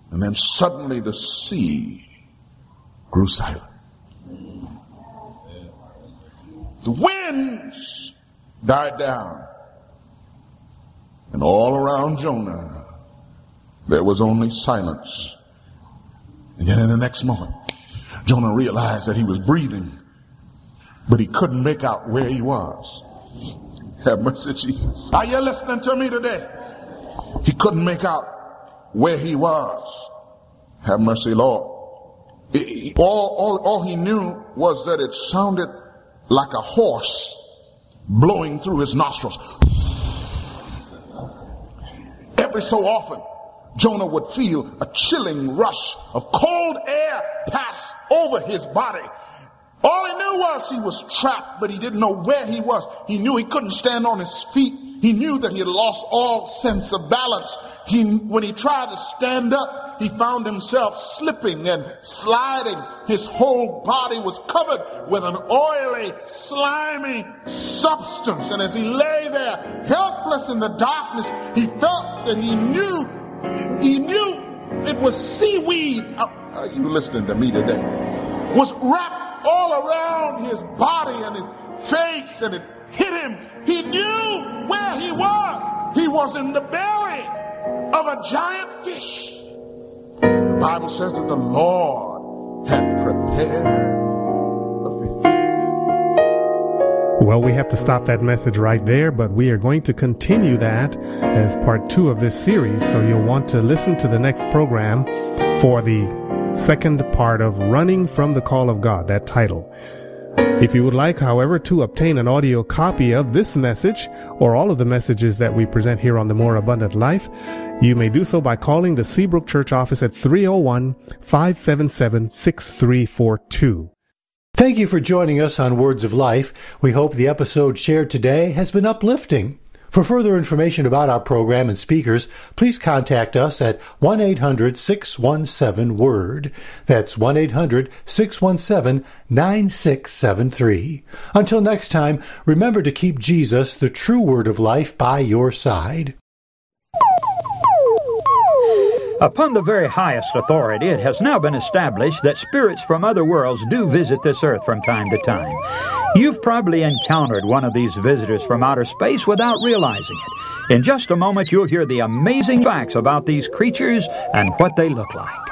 And then suddenly the sea grew silent. The winds died down. And all around Jonah, there was only silence. And then in the next moment, Jonah realized that he was breathing, but he couldn't make out where he was. Have mercy, Jesus. Are you listening to me today? He couldn't make out where he was. Have mercy, Lord. All he knew was that it sounded like a horse blowing through his nostrils. Every so often, Jonah would feel a chilling rush of cold air pass over his body. All he knew was he was trapped, but he didn't know where he was. He knew he couldn't stand on his feet. He knew that he had lost all sense of balance. When he tried to stand up, he found himself slipping and sliding. His whole body was covered with an oily, slimy substance. And as he lay there, helpless in the darkness, he felt that he knew it was seaweed. Are you listening to me today? Was wrapped all around his body and his face, and it hit him. He knew where he was. He was in the belly of a giant fish. The Bible says that the Lord had prepared a fish. Well, we have to stop that message right there, but we are going to continue that as part 2 of this series. So you'll want to listen to the next program for the second part of Running from the Call of God, that title. If you would like, however, to obtain an audio copy of this message or all of the messages that we present here on The More Abundant Life, you may do so by calling the Seabrook Church office at 301-577-6342. Thank you for joining us on Words of Life. We hope the episode shared today has been uplifting. For further information about our program and speakers, please contact us at 1-800-617-WORD. That's 1-800-617-9673. Until next time, remember to keep Jesus, the true Word of life, by your side. Upon the very highest authority, it has now been established that spirits from other worlds do visit this earth from time to time. You've probably encountered one of these visitors from outer space without realizing it. In just a moment, you'll hear the amazing facts about these creatures and what they look like.